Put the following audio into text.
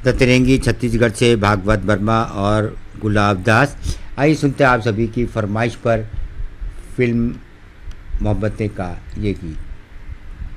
The तिरंगी छत्तीसगढ़ से भागवत वर्मा और गुलाब दास। आइए सुनते हैं आप सभी की फरमाइश पर फिल्म मोहब्बतें का ये गीत।